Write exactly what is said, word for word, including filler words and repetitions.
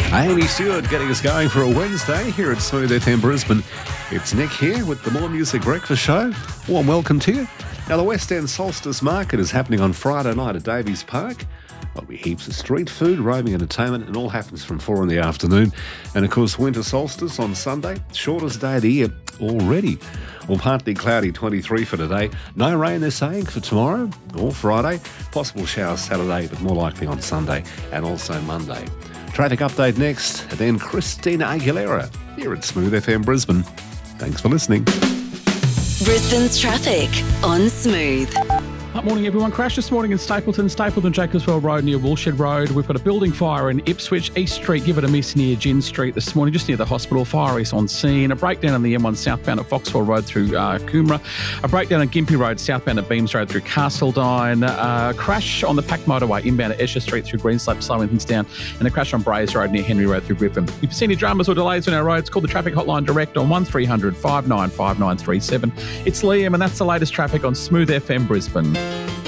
Amy Stewart getting us going for a Wednesday here at Smooth F M Brisbane. It's Nick here with the More Music Breakfast Show. Warm welcome to you. Now, the West End Solstice Market is happening on Friday night at Davies Park. There'll be heaps of street food, roving entertainment, and all happens from four in the afternoon. And of course, winter solstice on Sunday, shortest day of the year already. Well, partly cloudy, twenty-three for today. No rain, they're saying, for tomorrow or Friday. Possible showers Saturday, but more likely on Sunday and also Monday. Traffic update next, and then Christina Aguilera here at Smooth F M Brisbane. Thanks for listening. Brisbane's traffic on Smooth. Good morning, everyone. Crash this morning in Stapleton, Stapleton Jacobswell Road near Woolshed Road. We've got a building fire in Ipswich. East Street, give it a miss near Gin Street this morning, just near the hospital. Fire is on scene. A breakdown on the M one southbound at Foxwell Road through uh, Coomera. A breakdown on Gympie Road southbound at Beams Road through Castledine. Uh, crash on the Pack Motorway inbound at Esher Street through Greenslope, slowing things down. And a crash on Brays Road near Henry Road through Griffin. If you see any dramas or delays on our roads, call the traffic hotline direct on one three hundred, five nine five nine three seven. It's Liam, and that's the latest traffic on Smooth F M Brisbane.